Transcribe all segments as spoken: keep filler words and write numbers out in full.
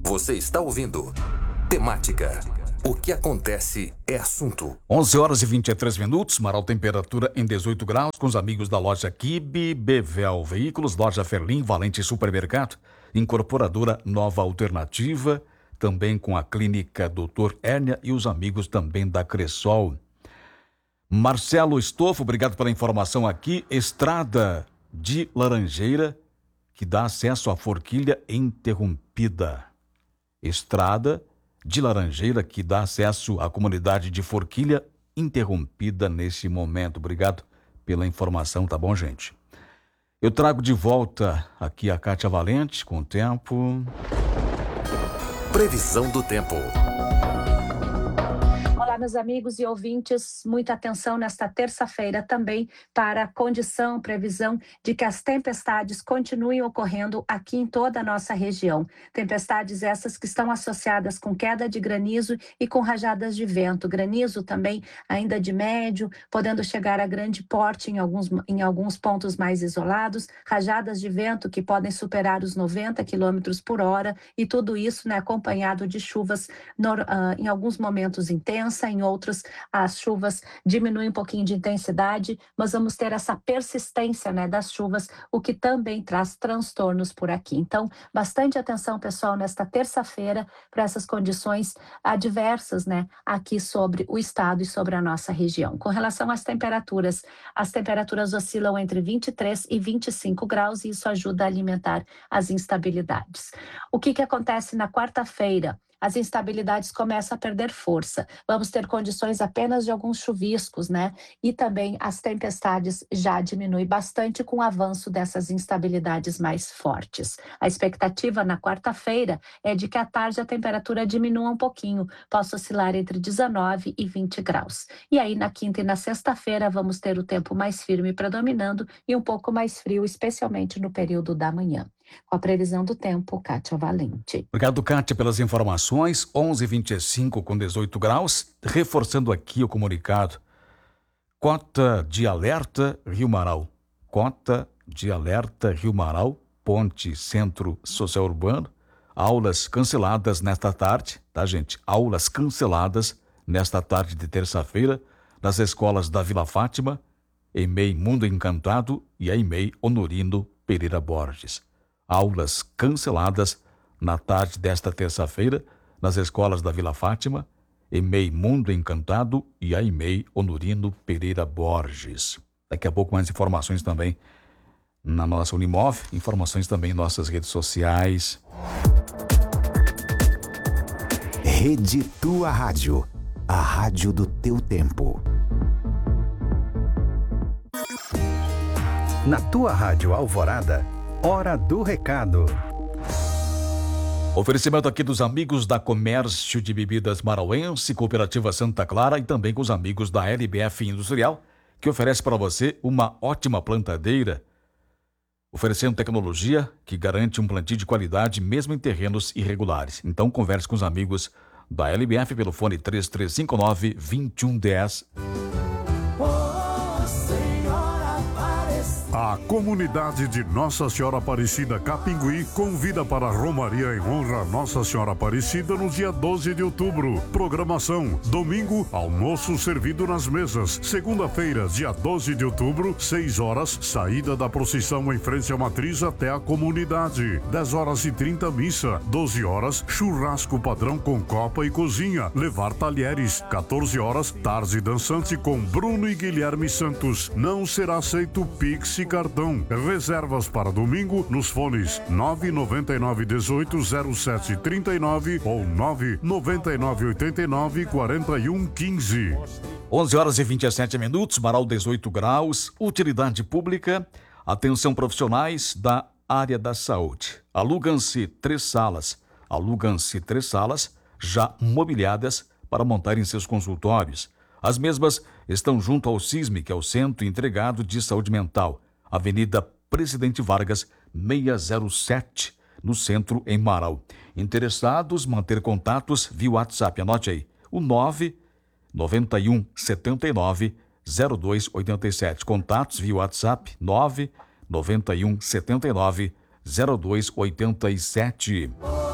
Você está ouvindo Temática. O que acontece é assunto. onze horas e vinte e três minutos, Marau, temperatura em dezoito graus, com os amigos da loja Kibe, Bevel Veículos, loja Ferlim, Valente Supermercado, incorporadora Nova Alternativa, também com a clínica doutor Hérnia e os amigos também da Cressol. Marcelo Estofo, obrigado pela informação aqui. Estrada de Laranjeira, que dá acesso à forquilha interrompida. Estrada de Laranjeira, que dá acesso à comunidade de forquilha interrompida nesse momento. Obrigado pela informação, tá bom, gente? Eu trago de volta aqui a Kátia Valente com o tempo. Previsão do tempo. Olá, meus amigos e ouvintes, muita atenção nesta terça-feira também para a condição, previsão de que as tempestades continuem ocorrendo aqui em toda a nossa região. Tempestades essas que estão associadas com queda de granizo e com rajadas de vento. Granizo também ainda de médio, podendo chegar a grande porte em alguns, em alguns pontos mais isolados, rajadas de vento que podem superar os noventa quilômetros por hora e tudo isso, né, acompanhado de chuvas no, uh, em alguns momentos intensas, em outros as chuvas diminuem um pouquinho de intensidade, mas vamos ter essa persistência, né, das chuvas, o que também traz transtornos por aqui. Então, bastante atenção, pessoal, nesta terça-feira para essas condições adversas, né, aqui sobre o estado e sobre a nossa região. Com relação às temperaturas, as temperaturas oscilam entre vinte e três e vinte e cinco graus e isso ajuda a alimentar as instabilidades. O que que acontece na quarta-feira? As instabilidades começam a perder força. Vamos ter condições apenas de alguns chuviscos, né? E também as tempestades já diminuem bastante com o avanço dessas instabilidades mais fortes. A expectativa na quarta-feira é de que à tarde a temperatura diminua um pouquinho, possa oscilar entre dezenove e vinte graus. E aí na quinta e na sexta-feira vamos ter o tempo mais firme predominando e um pouco mais frio, especialmente no período da manhã. Com a previsão do tempo, Kátia Valente. Obrigado, Kátia, pelas informações. onze e vinte e cinco com dezoito graus. Reforçando aqui o comunicado. Cota de alerta Rio Marau. Cota de alerta Rio Marau, Ponte Centro Social Urbano. Aulas canceladas nesta tarde, tá, gente? Aulas canceladas nesta tarde de terça-feira nas escolas da Vila Fátima, E M E I Mundo Encantado e a E M E I Honorino Pereira Borges. Aulas canceladas na tarde desta terça-feira nas escolas da Vila Fátima, E M E I Mundo Encantado e a E M E I Honorino Pereira Borges. Daqui a pouco mais informações também na nossa Unimove, informações também em nossas redes sociais. Rede Tua Rádio, a rádio do teu tempo. Na Tua Rádio Alvorada, Hora do Recado. Oferecimento aqui dos amigos da Comércio de Bebidas Marauense, Cooperativa Santa Clara e também com os amigos da L B F Industrial, que oferece para você uma ótima plantadeira, oferecendo tecnologia que garante um plantio de qualidade mesmo em terrenos irregulares. Então converse com os amigos da L B F pelo fone três três cinco nove, dois um um zero. A comunidade de Nossa Senhora Aparecida Capingui convida para a Romaria em honra a Nossa Senhora Aparecida no dia doze de outubro. Programação: domingo, almoço servido nas mesas. Segunda-feira, dia doze de outubro, seis horas, saída da procissão em frente à matriz até a comunidade. dez horas e trinta, missa. doze horas, churrasco padrão com copa e cozinha. Levar talheres. quatorze horas, tarde dançante com Bruno e Guilherme Santos. Não será aceito Pix e cartão. Reservas para domingo nos fones nove nove nove um oito zero sete três nove ou nove nove nove oito nove quatro um um cinco. onze horas e vinte e sete minutos, Marau dezoito graus, utilidade pública, atenção profissionais da área da saúde. Alugam-se três salas, alugam-se três salas já mobiliadas para montarem seus consultórios. As mesmas estão junto ao CISME, que é o Centro Integrado de Saúde Mental, Avenida Presidente Vargas, seiscentos e sete, no centro, em Marau. Interessados, manter contatos via WhatsApp. Anote aí, o nove nove um sete nove zero dois oito sete. Contatos via WhatsApp, nove nove um sete nove zero dois oito sete.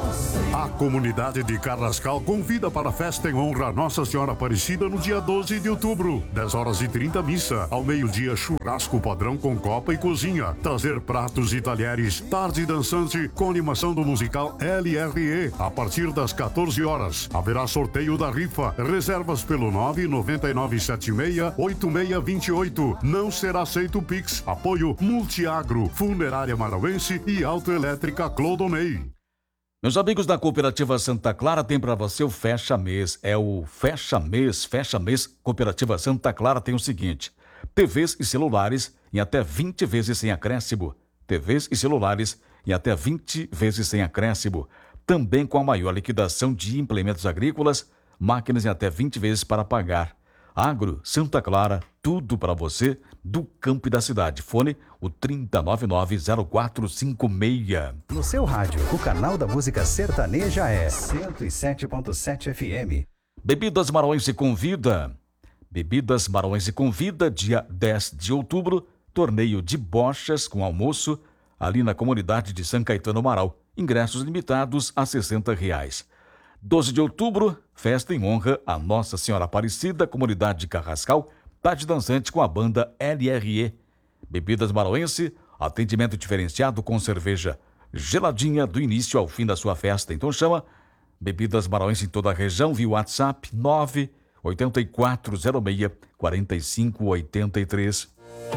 A comunidade de Carrascal convida para a festa em honra a Nossa Senhora Aparecida no dia doze de outubro. dez horas e trinta missa. Ao meio-dia, churrasco padrão com copa e cozinha. Trazer pratos e talheres. Tarde dançante com animação do musical L R E. A partir das quatorze horas. Haverá sorteio da rifa. Reservas pelo nove nove nove sete seis oito seis dois oito. Não será aceito Pix. Apoio Multiagro, Funerária Marauense e Autoelétrica Clodonei. Meus amigos da Cooperativa Santa Clara, tem para você o Fecha Mês. É o Fecha Mês, Fecha Mês. Cooperativa Santa Clara tem o seguinte: T Vs e celulares em até vinte vezes sem acréscimo. T Vs e celulares em até vinte vezes sem acréscimo. Também com a maior liquidação de implementos agrícolas, máquinas em até vinte vezes para pagar. Agro Santa Clara, tudo para você do campo e da cidade. Fone o trinta e nove nove zero quatro cinco seis. No seu rádio, o canal da música sertaneja é cento e sete ponto sete F M. Bebidas Marauense convida. Bebidas Marauense convida, dia dez de outubro, torneio de bochas com almoço ali na comunidade de São Caetano Marau. Ingressos limitados a sessenta reais. doze de outubro, festa em honra a Nossa Senhora Aparecida, comunidade de Carrascal, tarde dançante com a banda L R E. Bebidas Marauense, atendimento diferenciado com cerveja geladinha do início ao fim da sua festa. Então chama Bebidas Marauense em toda a região via WhatsApp nove oito quatro zero seis quatro cinco oito três.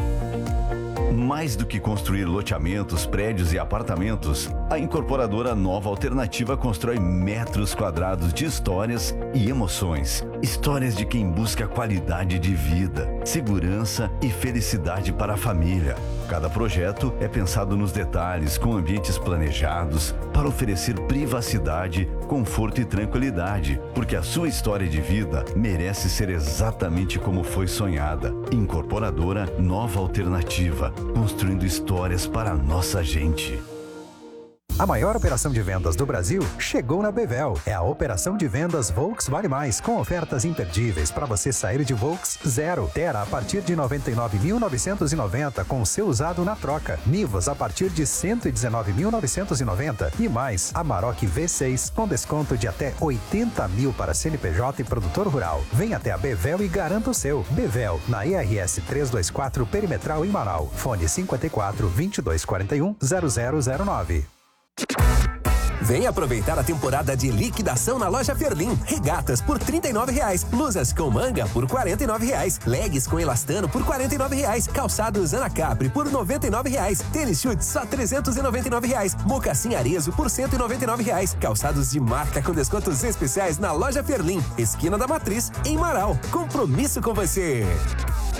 Mais do que construir loteamentos, prédios e apartamentos, a incorporadora Nova Alternativa constrói metros quadrados de histórias e emoções. Histórias de quem busca qualidade de vida, segurança e felicidade para a família. Cada projeto é pensado nos detalhes, com ambientes planejados, para oferecer privacidade, conforto e tranquilidade, porque a sua história de vida merece ser exatamente como foi sonhada. Incorporadora Nova Alternativa, construindo histórias para a nossa gente. A maior operação de vendas do Brasil chegou na Bevel. É a operação de vendas Volks Vale Mais, com ofertas imperdíveis para você sair de Volks zero. Terra a partir de noventa e nove mil novecentos e noventa com seu usado na troca. Nivus a partir de cento e dezenove mil novecentos e noventa e mais Amarok V seis com desconto de até oitenta mil para C N P J e produtor rural. Vem até a Bevel e garanta o seu. Bevel, na I R S trezentos e vinte e quatro Perimetral em Manaus. Fone cinquenta e quatro, vinte e dois quarenta e um, zero zero zero nove. Vem aproveitar a temporada de liquidação na loja Ferlim. Regatas por trinta e nove reais, blusas com manga por quarenta e nove reais, leggings com elastano por quarenta e nove reais, calçados Anacapri por noventa e nove reais, tênis chute só trezentos e noventa e nove reais, mocassim Arezo por cento e noventa e nove reais, calçados de marca com descontos especiais na loja Ferlim, esquina da Matriz, em Marau. Compromisso com você.